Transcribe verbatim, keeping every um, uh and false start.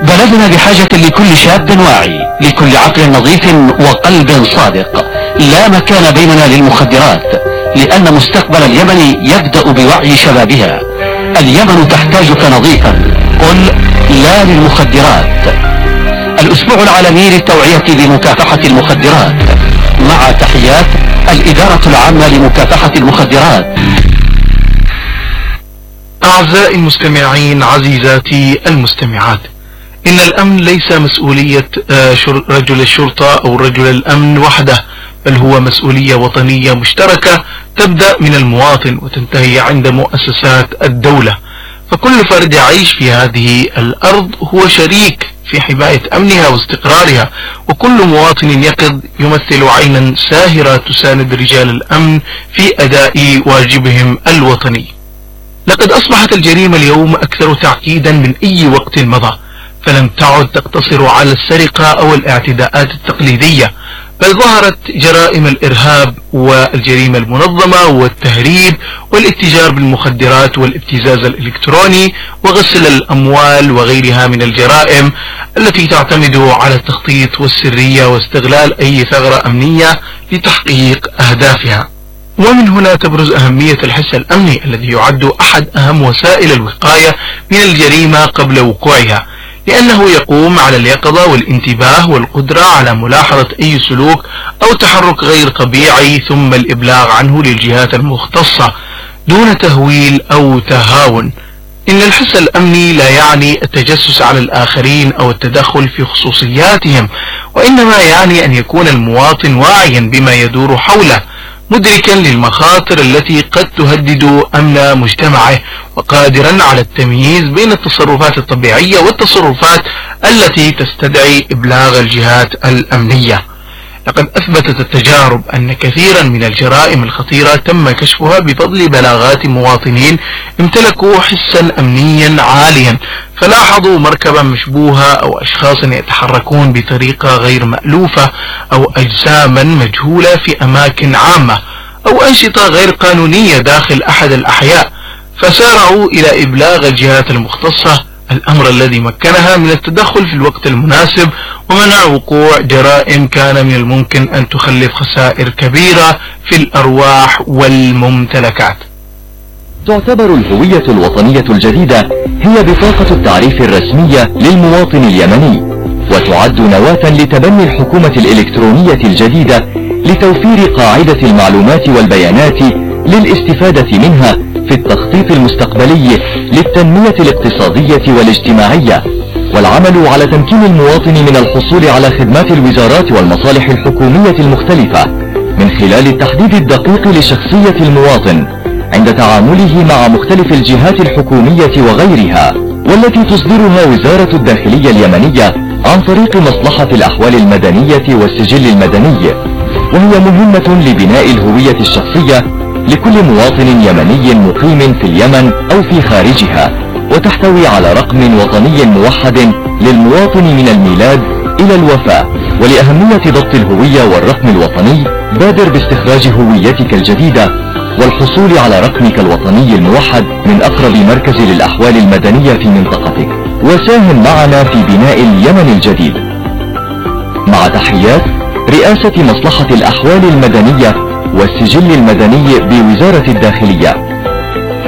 بلدنا بحاجة لكل شاب واعي، لكل عقل نظيف وقلب صادق. لا مكان بيننا للمخدرات، لأن مستقبل اليمن يبدأ بوعي شبابها. اليمن تحتاجك نظيفا. قل لا للمخدرات. الأسبوع العالمي للتوعية بمكافحة المخدرات، مع تحيات الإدارة العامة لمكافحة المخدرات. أعزائي المستمعين، عزيزاتي المستمعات، إن الأمن ليس مسؤولية رجل الشرطة أو رجل الأمن وحده، بل هو مسؤولية وطنية مشتركة تبدأ من المواطن وتنتهي عند مؤسسات الدولة. فكل فرد يعيش في هذه الأرض هو شريك في حماية أمنها واستقرارها، وكل مواطن يقظ يمثل عينا ساهرة تساند رجال الأمن في أداء واجبهم الوطني. لقد أصبحت الجريمة اليوم أكثر تعقيدا من أي وقت مضى، فلم تعد تقتصر على السرقة أو الاعتداءات التقليدية، بل ظهرت جرائم الإرهاب والجريمة المنظمة والتهريب والاتجار بالمخدرات والابتزاز الإلكتروني وغسل الأموال وغيرها من الجرائم التي تعتمد على التخطيط والسرية واستغلال أي ثغرة أمنية لتحقيق أهدافها. ومن هنا تبرز أهمية الحس الأمني الذي يعد أحد أهم وسائل الوقاية من الجريمة قبل وقوعها، لأنه يقوم على اليقظة والانتباه والقدرة على ملاحظة أي سلوك أو تحرك غير طبيعي ثم الإبلاغ عنه للجهات المختصة دون تهويل أو تهاون. إن الحس الأمني لا يعني التجسس على الآخرين أو التدخل في خصوصياتهم، وإنما يعني أن يكون المواطن واعيا بما يدور حوله، مدركا للمخاطر التي قد تهدد أمن مجتمعه، وقادرا على التمييز بين التصرفات الطبيعية والتصرفات التي تستدعي إبلاغ الجهات الأمنية. لقد أثبتت التجارب أن كثيرا من الجرائم الخطيرة تم كشفها بفضل بلاغات مواطنين امتلكوا حسا أمنيا عاليا، فلاحظوا مركبا مشبوهة أو أشخاصا يتحركون بطريقة غير مألوفة أو أجساما مجهولة في أماكن عامة أو أنشطة غير قانونية داخل أحد الأحياء، فسارعوا إلى إبلاغ الجهات المختصة، الأمر الذي مكنها من التدخل في الوقت المناسب ومنع وقوع جرائم كان من الممكن أن تخلف خسائر كبيرة في الأرواح والممتلكات. تعتبر الهوية الوطنية الجديدة هي بطاقة التعريف الرسمية للمواطن اليمني، وتعد نواة لتبني الحكومة الإلكترونية الجديدة لتوفير قاعدة المعلومات والبيانات للاستفادة منها في التخطيط المستقبلي للتنمية الاقتصادية والاجتماعية، والعمل على تمكين المواطن من الحصول على خدمات الوزارات والمصالح الحكومية المختلفة من خلال التحديد الدقيق لشخصية المواطن عند تعامله مع مختلف الجهات الحكومية وغيرها، والتي تصدرها وزارة الداخلية اليمنية عن طريق مصلحة الأحوال المدنية والسجل المدني، وهي مهمة لبناء الهوية الشخصية لكل مواطن يمني مقيم في اليمن أو في خارجها، وتحتوي على رقم وطني موحد للمواطن من الميلاد إلى الوفاة. ولأهمية ضبط الهوية والرقم الوطني، بادر باستخراج هويتك الجديدة والحصول على رقمك الوطني الموحد من أقرب مركز للأحوال المدنية في منطقتك، وساهم معنا في بناء اليمن الجديد. مع تحيات رئاسة مصلحة الأحوال المدنية والسجل المدني بوزارة الداخلية.